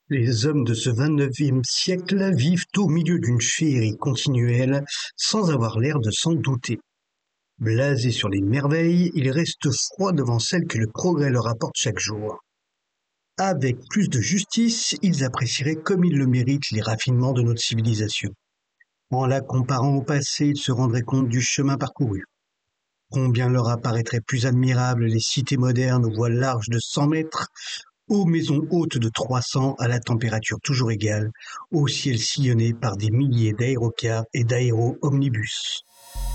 Les hommes de ce 29e siècle vivent au milieu d'une féerie continuelle sans avoir l'air de s'en douter. Blasés sur les merveilles, ils restent froids devant celles que le progrès leur apporte chaque jour. Avec plus de justice, ils apprécieraient comme ils le méritent les raffinements de notre civilisation. En la comparant au passé, ils se rendraient compte du chemin parcouru. Combien leur apparaîtraient plus admirables les cités modernes aux voiles larges de 100 mètres, aux maisons hautes de 300 à la température toujours égale, au ciel sillonné par des milliers d'aérocars et d'aéro-omnibus.